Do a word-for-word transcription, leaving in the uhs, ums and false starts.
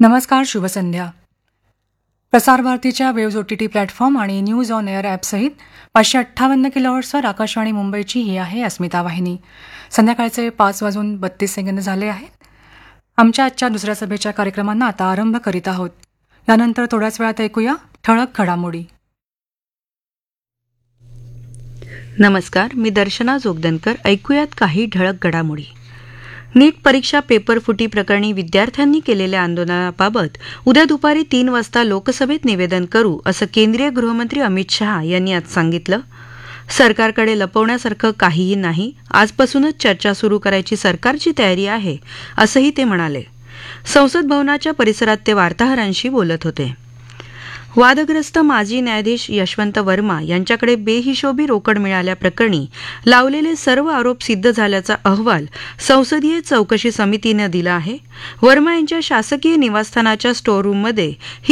नमस्कार, शुभ संध्या. प्रसारभारतीच्या waves O T T platform आणि न्यूज ऑन एअर ॲपसहित पाचशे अठ्ठावन्न किलोहर्ट्सवर आकाशवाणी मुंबईची ही आहे अस्मिता वाहिनी. संध्याकाळचे पाच वाजून बत्तीस सेकंद झाले आहेत. आमच्या आजच्या दुसऱ्या सभेच्या कार्यक्रमांना आता आरंभ करीत आहोत. यानंतर थोड्याच वेळात ऐकूया ठळक घडामोडी. नमस्कार, मी दर्शना जोगदनकर. ऐकूयात काही ठळक घडामोडी. नीट परीक्षा पेपर फुटी प्रकरणी विद्यार्थ्यांनी केलेल्या आंदोलनाबाबत उद्या दुपारी तीन वाजता लोकसभेत निवेदन करू असं केंद्रीय गृहमंत्री अमित शहा यांनी आज सांगितलं. सरकारकडे लपवण्यासारखं काहीही नाही, आजपासूनच चर्चा सुरू करायची सरकारची तयारी आहे असंही ते म्हणाले. संसद भवनाच्या परिसरात ते वार्ताहरांशी बोलत होते. वादग्रस्त माजी न्यायाधीश यशवंत वर्मा यांच्याकडे बेहिशोबी रोकड मिळाल्याप्रकरणी लावलेले सर्व आरोप सिद्ध झाल्याचा अहवाल संसदीय चौकशी समितीनं दिला आहे. वर्मा यांच्या शासकीय निवासस्थानाच्या स्टोअर रूममध्ये